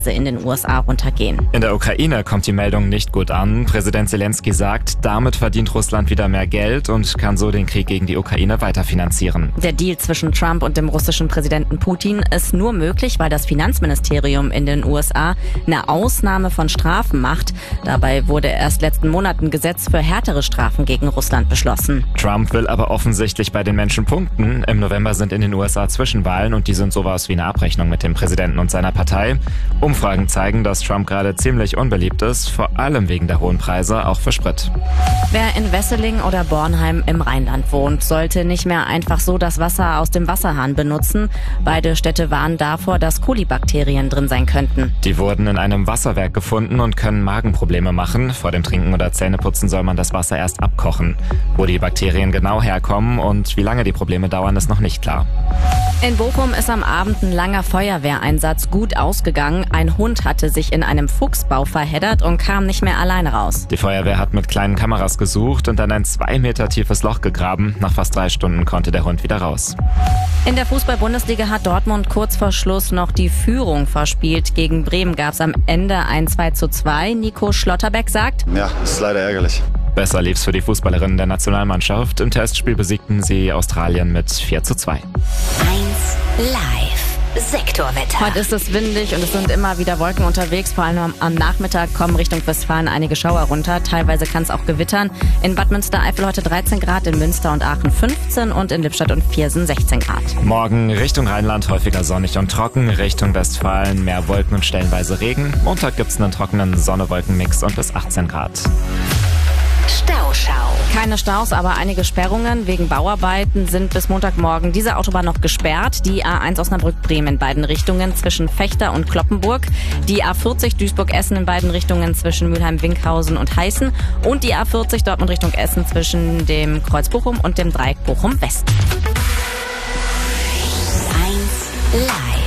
in den USA runtergehen. In der Ukraine kommt die Meldung nicht gut an. Präsident Zelensky sagt, damit verdient Russland wieder mehr Geld und kann so den Krieg gegen die Ukraine weiterfinanzieren. Der Deal zwischen Trump und dem russischen Präsidenten Putin ist nur möglich, weil das Finanzministerium in den USA eine Ausnahme von Strafen macht. Dabei wurde erst letzten Monat ein Gesetz für härtere Strafen gegen Russland beschlossen. Trump will aber offensichtlich bei den Menschen punkten. Im November sind in den USA Zwischenwahlen und die sind sowas wie eine Abrechnung mit dem Präsidenten und seiner Partei. Umfragen zeigen, dass Trump gerade ziemlich unbeliebt ist, vor allem wegen der hohen Preise, auch für Sprit. Wer in Wesseling oder Bornheim im Rheinland wohnt, sollte nicht mehr einfach so das Wasser aus dem Wasserhahn benutzen. Beide Städte warnen davor, dass Kolibakterien drin sein könnten. Die wurden in einem Wasserwerk gefunden und können Magenprobleme machen. Vor dem Trinken oder Zähneputzen soll man das Wasser erst abkochen. Wo die Bakterien genau herkommen und wie lange die Probleme dauern, ist noch nicht klar. In Bochum ist am Abend ein langer Feuerwehreinsatz gut ausgegangen. Ein Hund hatte sich in einem Fuchsbau verheddert und kam nicht mehr alleine raus. Die Feuerwehr hat mit kleinen Kameras gesucht und dann ein 2 Meter tiefes Loch gegraben. Nach fast 3 Stunden konnte der Hund wieder raus. In der Fußball-Bundesliga hat Dortmund kurz vor Schluss noch die Führung verspielt. Gegen Bremen gab es am Ende ein 2:2. Nico Schlotterbeck sagt: Ja, das ist leider ärgerlich. Besser lief's für die Fußballerinnen der Nationalmannschaft. Im Testspiel besiegten sie Australien mit 4:2. 1 Live. Sektorwetter. Heute ist es windig und es sind immer wieder Wolken unterwegs. Vor allem am Nachmittag kommen Richtung Westfalen einige Schauer runter. Teilweise kann es auch gewittern. In Bad Münstereifel heute 13 Grad, in Münster und Aachen 15 und in Lippstadt und Viersen 16 Grad. Morgen Richtung Rheinland häufiger sonnig und trocken. Richtung Westfalen mehr Wolken und stellenweise Regen. Montag gibt's einen trockenen Sonne-Wolken-Mix und bis 18 Grad. Stauschau. Keine Staus, aber einige Sperrungen wegen Bauarbeiten sind bis Montagmorgen diese Autobahn noch gesperrt. Die A1 Osnabrück-Bremen in beiden Richtungen zwischen Vechta und Kloppenburg. Die A40 Duisburg-Essen in beiden Richtungen zwischen Mülheim-Winkhausen und Heißen. Und die A40 Dortmund Richtung Essen zwischen dem Kreuz Bochum und dem Dreieck Bochum-West. 1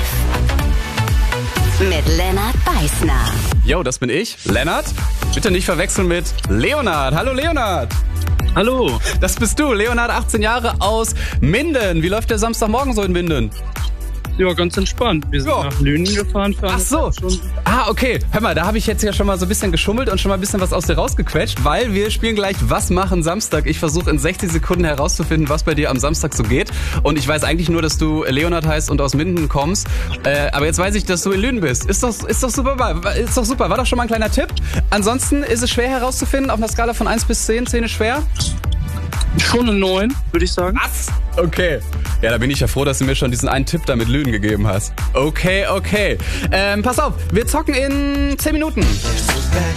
Live. Mit Lennart Beißner. Jo, das bin ich, Lennart. Bitte nicht verwechseln mit Leonard. Hallo Leonard. Hallo. Das bist du, Leonard, 18 Jahre aus Minden. Wie läuft der Samstagmorgen so in Minden? Ja, ganz entspannt. Wir sind nach Lünen gefahren für 1,5 Stunden. Ah, okay. Hör mal, da habe ich jetzt ja schon mal so ein bisschen geschummelt und schon mal ein bisschen was aus dir rausgequetscht, weil wir spielen gleich Was machen Samstag. Ich versuche in 60 Sekunden herauszufinden, was bei dir am Samstag so geht. Und ich weiß eigentlich nur, dass du Leonard heißt und aus Minden kommst. Aber jetzt weiß ich, dass du in Lünen bist. Ist doch super. Ist doch super. War doch schon mal ein kleiner Tipp. Ansonsten ist es schwer herauszufinden. Auf einer Skala von 1 bis 10. 10 ist schwer. Schon eine 9, würde ich sagen. Was? Okay. Ja, da bin ich ja froh, dass du mir schon diesen einen Tipp da mit Lünen gegeben hast. Okay. Pass auf, wir zocken in 10 Minuten.